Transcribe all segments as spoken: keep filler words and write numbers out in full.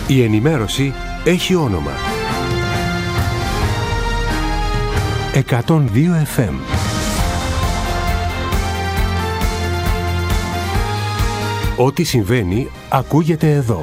Η ενημέρωση έχει όνομα. εκατόν δύο εφ εμ. Ό,τι συμβαίνει ακούγεται εδώ.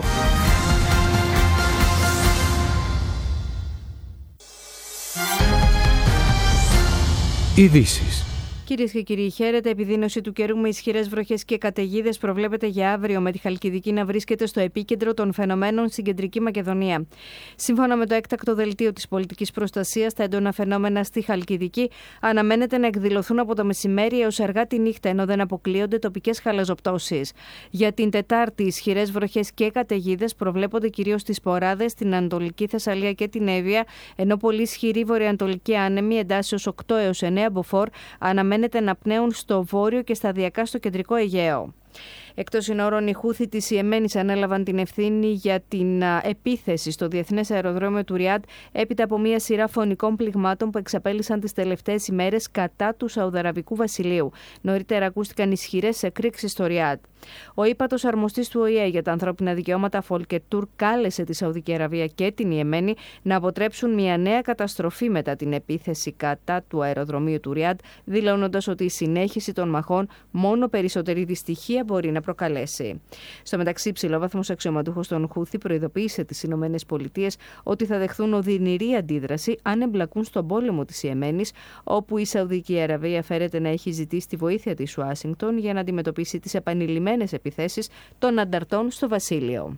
Ειδήσεις. Κυρίες και κύριοι, χαίρετε. Επιδείνωση του καιρού με ισχυρές βροχές και καταιγίδες προβλέπεται για αύριο, με τη Χαλκιδική να βρίσκεται στο επίκεντρο των φαινομένων στην Κεντρική Μακεδονία. Σύμφωνα με το έκτακτο δελτίο της πολιτικής προστασίας, τα έντονα φαινόμενα στη Χαλκιδική αναμένεται να εκδηλωθούν από το μεσημέρι έως αργά τη νύχτα, ενώ δεν αποκλείονται τοπικές χαλαζοπτώσεις. Για την Τετάρτη, ισχυρές βροχές και καταιγίδες προβλέπονται κυρίως στις Ποράδες, στην Ανατολική Θεσσαλία και την Εύβοια, ενώ πολύ ισχυρή βορειοανατολική άνεμη εντάσσεως οκτώ έως εννέα μποφόρ αναμένεται να πνέουν στο βόρειο και σταδιακά στο κεντρικό Αιγαίο. Εκτός συνόρων, οι Χούθι της Ιεμένης ανέλαβαν την ευθύνη για την επίθεση στο διεθνές αεροδρόμιο του Ριάντ έπειτα από μια σειρά φωνικών πληγμάτων που εξαπέλυσαν τις τελευταίες ημέρες κατά του Σαουδαραβικού Βασιλείου. Νωρίτερα ακούστηκαν ισχυρές εκρήξεις στο Ριάντ. Ο ύπατος αρμοστής του Ο Η Ε για τα ανθρώπινα δικαιώματα, Φόλκερ Τουρκ, κάλεσε τη Σαουδική Αραβία και την Ιεμένη να αποτρέψουν μια νέα καταστροφή μετά την επίθεση κατά του αεροδρομίου του Ριάντ, δηλώνοντας ότι η συνέχιση των μαχών μόνο περισσότερη δυστυχία μπορεί να προκαλέσει. Στο μεταξύ, υψηλόβαθμος αξιωματούχος των Χούθι προειδοποίησε τις Ηνωμένες Πολιτείες ότι θα δεχθούν οδυνηρή αντίδραση αν εμπλακούν στον πόλεμο της Ιεμένης, όπου η Σαουδική Αραβία φέρεται να έχει ζητήσει τη βοήθεια της Ουάσιγκτον για να αντιμετωπίσει τις επανειλημμένες επιθέσεις των ανταρτών στο βασίλειο.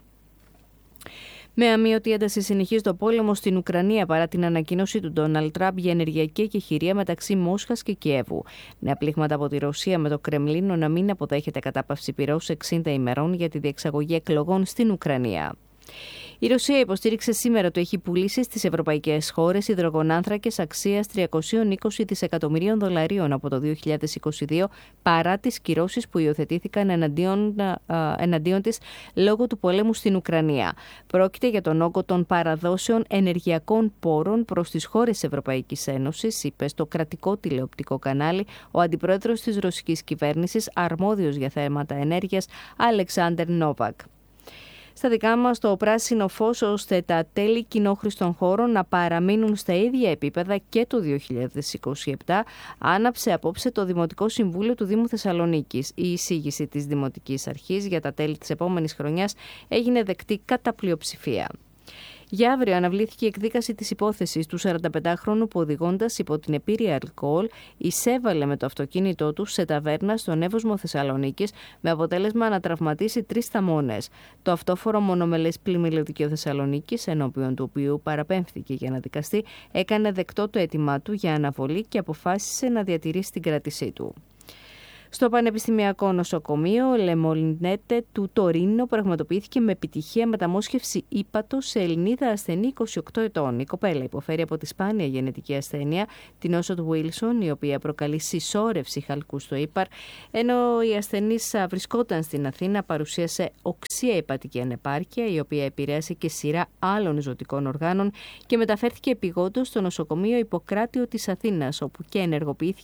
Με αμείωτη ένταση συνεχίζεται ο πόλεμος στην Ουκρανία παρά την ανακοίνωση του Ντόναλντ Τραμπ για ενεργειακή εκεχηρία μεταξύ Μόσχας και Κιέβου. Νέα πλήγματα από τη Ρωσία με το Κρεμλίνο να μην αποδέχεται κατάπαυση πυρός εξήντα ημερών για τη διεξαγωγή εκλογών στην Ουκρανία. Η Ρωσία υποστήριξε σήμερα ότι έχει πουλήσει στις ευρωπαϊκές χώρες υδρογονάνθρακες αξίας τριακόσια είκοσι δισεκατομμυρίων δολαρίων από το δύο χιλιάδες είκοσι δύο, παρά τις κυρώσεις που υιοθετήθηκαν εναντίον, α, εναντίον της λόγω του πολέμου στην Ουκρανία. Πρόκειται για τον όγκο των παραδόσεων ενεργειακών πόρων προς τις χώρες της Ευρωπαϊκής Ένωσης, είπε στο κρατικό τηλεοπτικό κανάλι ο αντιπρόεδρος της ρωσικής κυβέρνησης, αρμόδιος για θέματα ενέργειας, Αλεξάνδερ Νόβακ. Στα δικά μας το πράσινο φως ώστε τα τέλη κοινόχρηστων χώρων να παραμείνουν στα ίδια επίπεδα και το δύο χιλιάδες είκοσι επτά άναψε απόψε το Δημοτικό Συμβούλιο του Δήμου Θεσσαλονίκης. Η εισήγηση της Δημοτικής Αρχής για τα τέλη της επόμενης χρονιάς έγινε δεκτή κατά πλειοψηφία. Για αύριο αναβλήθηκε η εκδίκαση της υπόθεσης του σαρανταπεντάχρονου που, οδηγώντας υπό την επίρρεια αλκοόλ, εισέβαλε με το αυτοκίνητό του σε ταβέρνα στον Εύωσμο Θεσσαλονίκης με αποτέλεσμα να τραυματίσει τρεις θαμώνες. Το αυτόφορο μονομελές πλημμύλιο δικαίου Θεσσαλονίκης, ενώπιον του οποίου παραπέμφθηκε για να δικαστεί, έκανε δεκτό το αίτημά του για αναβολή και αποφάσισε να διατηρήσει την κράτησή του. Στο Πανεπιστημιακό Νοσοκομείο Λεμολινέτε του Τωρίνο πραγματοποιήθηκε με επιτυχία μεταμόσχευση ύπατος σε Ελληνίδα ασθενή είκοσι οκτώ ετών. Η κοπέλα υποφέρει από τη σπάνια γενετική ασθένεια, την νόσο του Βίλσον, η οποία προκαλεί συσσόρευση χαλκού στο ύπαρ, ενώ η ασθενής βρισκόταν στην Αθήνα, παρουσίασε οξία υπατική ανεπάρκεια, η οποία επηρέασε και σειρά άλλων ζωτικών οργάνων και μεταφέρθηκε επειγόντως στο νοσοκομείο Ιπποκράτιο της Αθήνας, όπου και ενεργοποιήθηκε